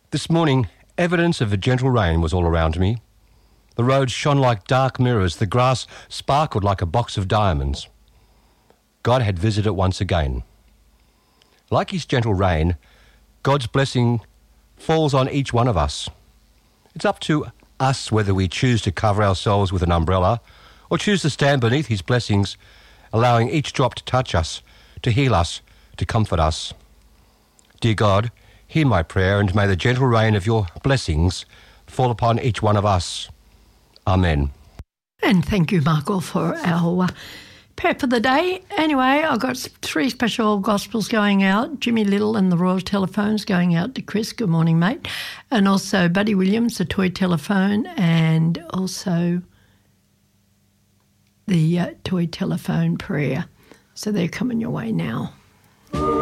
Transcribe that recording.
This morning, evidence of a gentle rain was all around me. The roads shone like dark mirrors. The grass sparkled like a box of diamonds. God had visited once again. Like his gentle rain, God's blessing falls on each one of us. It's up to us whether we choose to cover ourselves with an umbrella or choose to stand beneath his blessings, allowing each drop to touch us, to heal us, to comfort us. Dear God, hear my prayer, and may the gentle rain of your blessings fall upon each one of us. Amen. And thank you, Michael, for our prayer for the day. Anyway, I've got 3 special gospels going out. Jimmy Little and the Royal Telephones going out to Chris. Good morning, mate. And also Buddy Williams, the Toy Telephone, and also the Toy Telephone prayer. So they're coming your way now.